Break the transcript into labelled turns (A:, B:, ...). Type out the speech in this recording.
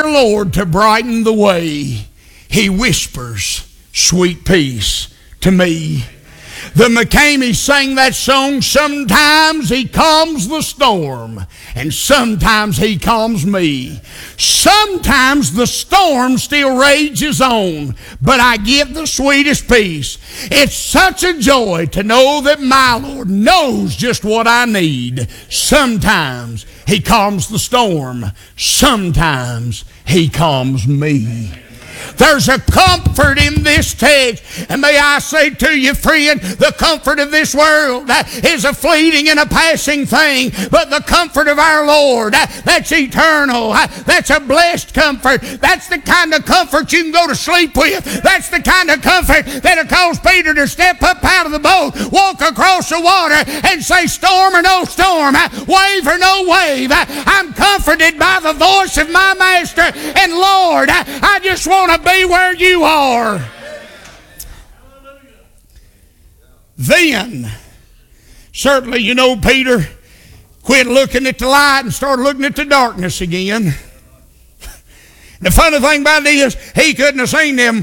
A: our Lord to brighten the way. He whispers sweet peace to me. The McCameys sang that song, sometimes he calms the storm, and sometimes he calms me. Sometimes the storm still rages on, but I get the sweetest peace. It's such a joy to know that my Lord knows just what I need. Sometimes he calms the storm, sometimes he calms me. There's a comfort in this text. And may I say to you, friend, the comfort of this world is a fleeting and a passing thing. But the comfort of our Lord, that's eternal. That's a blessed comfort. That's the kind of comfort you can go to sleep with. That's the kind of comfort that'll cause Peter to step up out of the boat, walk across the water, and say, storm or no storm, wave or no wave, I'm comforted by the voice of my Master. And Lord, I just want to be where you are. Then, certainly, you know, Peter quit looking at the light and started looking at the darkness again. The funny thing about it is, he couldn't have seen them